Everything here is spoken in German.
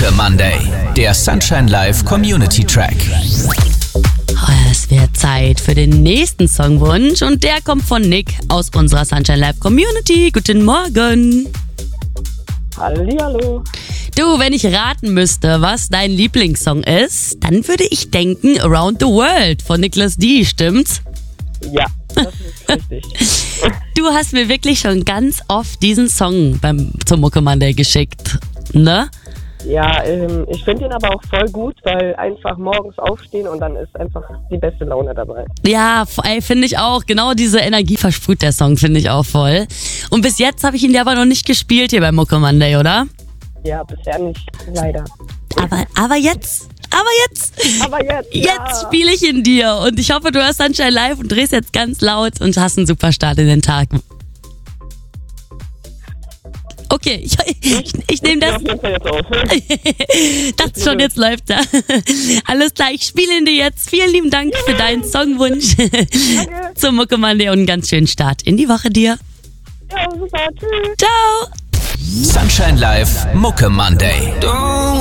Mucke Monday, der Sunshine Live Community Track. Es wird Zeit für den nächsten Songwunsch und der kommt von Nick aus unserer Sunshine Live Community. Guten Morgen. Hallihallo. Du, wenn ich raten müsste, was dein Lieblingssong ist, dann würde ich denken Around the World von Nicholas D., stimmt's? Ja, das ist richtig. Du hast mir wirklich schon ganz oft diesen Song zum Mucke Monday geschickt, ne? Ja, ich finde ihn aber auch voll gut, weil einfach morgens aufstehen und dann ist einfach die beste Laune dabei. Ja, finde ich auch. Genau diese Energie versprüht der Song, finde ich auch voll. Und bis jetzt habe ich ihn dir aber noch nicht gespielt hier beim Mucke Monday, oder? Ja, bisher nicht, leider. Aber jetzt. Aber jetzt, Jetzt spiele ich ihn dir und ich hoffe, du hörst Sunshine Live und drehst jetzt ganz laut und hast einen super Start in den Tag. Okay, ich nehme das. Das schon, jetzt läuft er. Alles klar, ich spiele ihn dir jetzt. Vielen lieben Dank für deinen Songwunsch zum Mucke Monday und einen ganz schönen Start in die Woche dir. Ja, super, tschüss. Ciao. Sunshine Live Mucke Monday.